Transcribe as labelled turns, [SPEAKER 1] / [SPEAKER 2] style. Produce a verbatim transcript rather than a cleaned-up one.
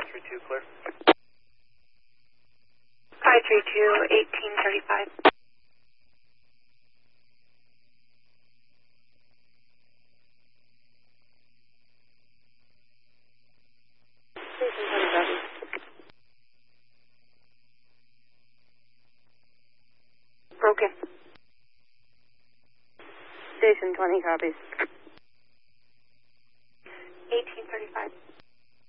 [SPEAKER 1] five three two, clear.
[SPEAKER 2] five three two, eighteen thirty-five.
[SPEAKER 3] Station twenty copies.
[SPEAKER 2] Broken.
[SPEAKER 3] Station twenty copies.